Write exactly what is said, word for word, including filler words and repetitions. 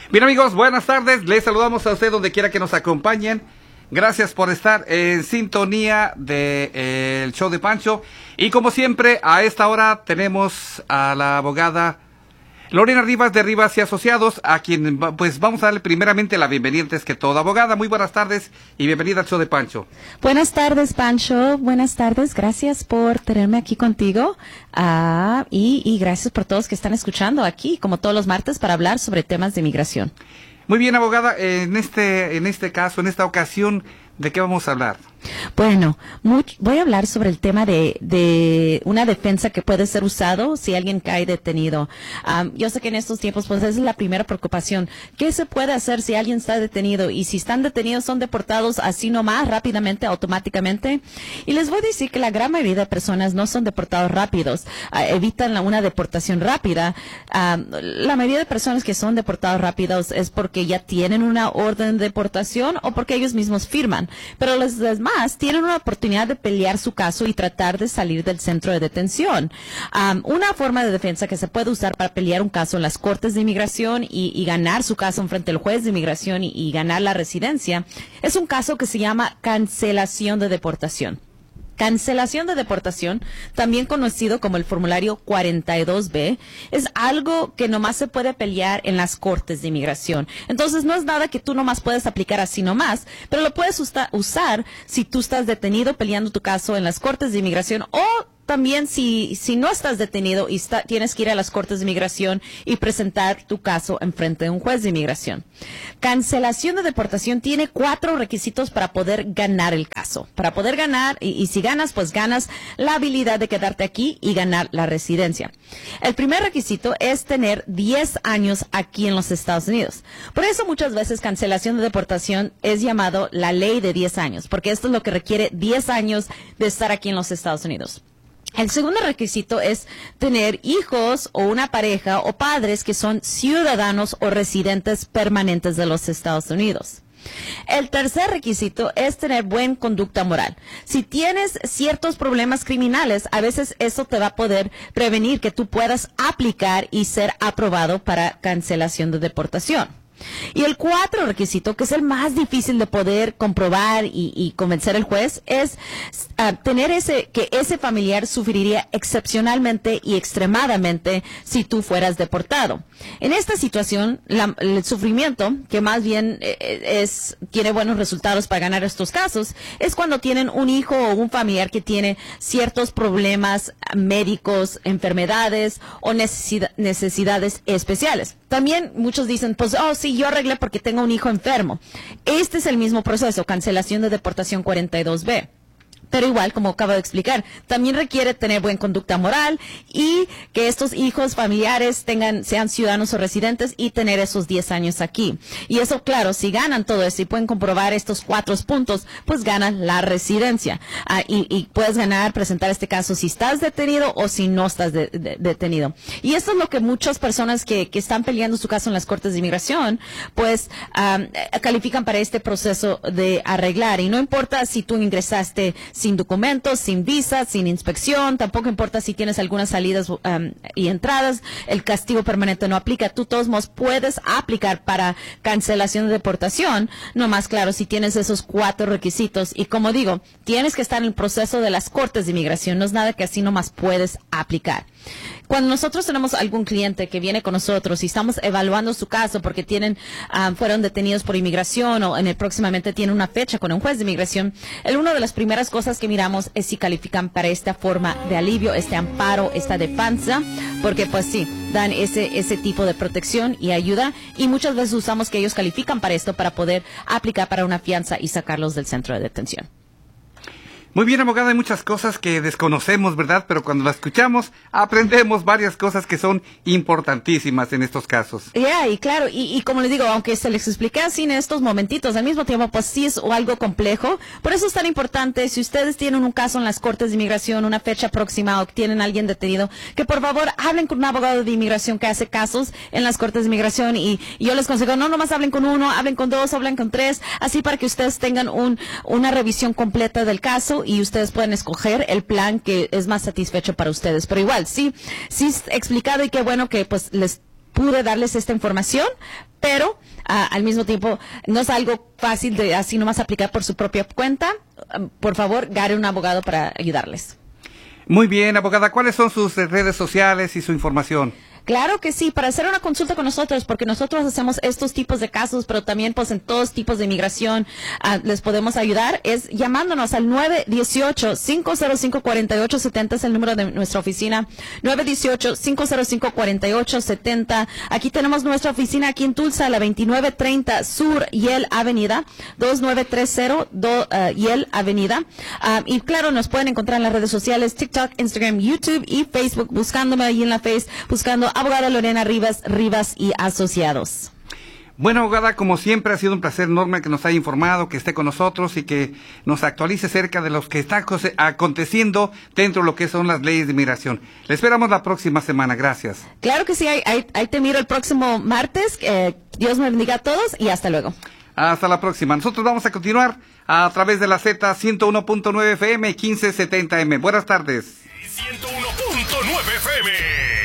Bien, amigos, buenas tardes. Les saludamos a usted donde quiera que nos acompañen. Gracias por estar en sintonía del de, eh, show de Pancho. Y como siempre, a esta hora tenemos a la abogada Lorena Rivas de Rivas y Asociados, a quien pues vamos a darle primeramente la bienvenida antes que todo. Abogada, muy buenas tardes y bienvenida al show de Pancho. Buenas tardes, Pancho. Buenas tardes. Gracias por tenerme aquí contigo. Uh, y, y gracias por todos que están escuchando aquí, como todos los martes, para hablar sobre temas de migración. Muy bien, abogada. En este, en este caso, en esta ocasión, ¿de qué vamos a hablar? Bueno, much, voy a hablar sobre el tema de, de una defensa que puede ser usado si alguien cae detenido. Um, yo sé que en estos tiempos, pues esa es la primera preocupación. ¿Qué se puede hacer si alguien está detenido? Y si están detenidos, son deportados así nomás, rápidamente, automáticamente. Y les voy a decir que la gran mayoría de personas no son deportados rápidos, uh, evitan la, una deportación rápida. Um, la mayoría de personas que son deportados rápidos es porque ya tienen una orden de deportación o porque ellos mismos firman. Pero los demás tienen una oportunidad de pelear su caso y tratar de salir del centro de detención. Um, una forma de defensa que se puede usar para pelear un caso en las cortes de inmigración y, y ganar su caso en frente del juez de inmigración y, y ganar la residencia es un caso que se llama cancelación de deportación. Cancelación de deportación, también conocido como el formulario cuarenta y dos B, es algo que nomás se puede pelear en las cortes de inmigración. Entonces no es nada que tú nomás puedes aplicar así nomás, pero lo puedes usa- usar si tú estás detenido peleando tu caso en las cortes de inmigración o también si, si no estás detenido y está, tienes que ir a las cortes de inmigración y presentar tu caso en frente de un juez de inmigración. Cancelación de deportación tiene cuatro requisitos para poder ganar el caso. Para poder ganar, y, y si ganas, pues ganas la habilidad de quedarte aquí y ganar la residencia. El primer requisito es tener diez años aquí en los Estados Unidos. Por eso muchas veces cancelación de deportación es llamado la ley de diez años, porque esto es lo que requiere diez años de estar aquí en los Estados Unidos. El segundo requisito es tener hijos o una pareja o padres que son ciudadanos o residentes permanentes de los Estados Unidos. El tercer requisito es tener buena conducta moral. Si tienes ciertos problemas criminales, a veces eso te va a poder prevenir que tú puedas aplicar y ser aprobado para cancelación de deportación. Y el cuarto requisito, que es el más difícil de poder comprobar y, y convencer al juez, es uh, tener ese, que ese familiar sufriría excepcionalmente y extremadamente si tú fueras deportado. En esta situación, la, el sufrimiento, que más bien es, tiene buenos resultados para ganar estos casos, es cuando tienen un hijo o un familiar que tiene ciertos problemas médicos, enfermedades o necesidad, necesidades especiales. También muchos dicen, pues, oh, sí, yo arreglé porque tengo un hijo enfermo. Este es el mismo proceso, cancelación de deportación cuarenta y dos B. Pero igual, como acabo de explicar, también requiere tener buena conducta moral y que estos hijos familiares tengan, sean ciudadanos o residentes y tener esos diez años aquí. Y eso, claro, si ganan todo eso y pueden comprobar estos cuatro puntos, pues ganan la residencia. Ah, y, y puedes ganar, presentar este caso si estás detenido o si no estás de, de, detenido. Y esto es lo que muchas personas que, que están peleando su caso en las cortes de inmigración, pues um, califican para este proceso de arreglar. Y no importa si tú ingresaste sin documentos, sin visa, sin inspección, tampoco importa si tienes algunas salidas um, y entradas, el castigo permanente no aplica. Tú, todos modos, puedes aplicar para cancelación de deportación, nomás, claro, si tienes esos cuatro requisitos. Y como digo, tienes que estar en el proceso de las cortes de inmigración, no es nada que así nomás puedes aplicar. Cuando nosotros tenemos algún cliente que viene con nosotros y estamos evaluando su caso porque tienen, um, fueron detenidos por inmigración o en el próximamente tienen una fecha con un juez de inmigración, el, una de las primeras cosas que miramos es si califican para esta forma de alivio, este amparo, esta defensa, porque pues sí, dan ese, ese tipo de protección y ayuda y muchas veces usamos que ellos califican para esto para poder aplicar para una fianza y sacarlos del centro de detención. Muy bien, abogada, hay muchas cosas que desconocemos, ¿verdad? Pero cuando las escuchamos, aprendemos varias cosas que son importantísimas en estos casos. Ya, yeah, y claro, y, y como les digo, aunque se les expliqué así en estos momentitos, al mismo tiempo, pues sí es algo complejo. Por eso es tan importante, si ustedes tienen un caso en las cortes de inmigración, una fecha próxima o tienen a alguien detenido, que por favor hablen con un abogado de inmigración que hace casos en las cortes de inmigración y, y yo les aconsejo, no nomás hablen con uno, hablen con dos, hablen con tres, así para que ustedes tengan un, una revisión completa del caso y ustedes pueden escoger el plan que es más satisfecho para ustedes. Pero igual, sí, sí es explicado y qué bueno que pues les pude darles esta información pero uh, al mismo tiempo no es algo fácil de así nomás aplicar por su propia cuenta. Uh, por favor, gane un abogado para ayudarles. Muy bien, abogada, ¿cuáles son sus redes sociales y su información? Claro que sí, para hacer una consulta con nosotros, porque nosotros hacemos estos tipos de casos, pero también pues en todos tipos de inmigración uh, les podemos ayudar, es llamándonos al nueve uno ocho, cinco cero cinco, cuatro ocho siete cero, es el número de nuestra oficina, nueve uno ocho, cinco cero cinco, cuatro ocho siete cero. Aquí tenemos nuestra oficina aquí en Tulsa, la veintinueve treinta Sur Yale Avenida, dos nueve tres cero do, uh, Yale Avenida. Uh, y claro, nos pueden encontrar en las redes sociales, TikTok, Instagram, YouTube y Facebook, buscándome ahí en la Face, buscando abogada Lorena Rivas, Rivas y Asociados. Bueno, abogada, como siempre ha sido un placer enorme que nos haya informado, que esté con nosotros y que nos actualice acerca de lo que está aconteciendo dentro de lo que son las leyes de inmigración. Le esperamos la próxima semana. Gracias. Claro que sí, ahí, ahí, ahí te miro el próximo martes. Eh, Dios me bendiga a todos y hasta luego. Hasta la próxima. Nosotros vamos a continuar a través de la Z ciento uno punto nueve F M y quince setenta M. Buenas tardes. ciento uno punto nueve F M.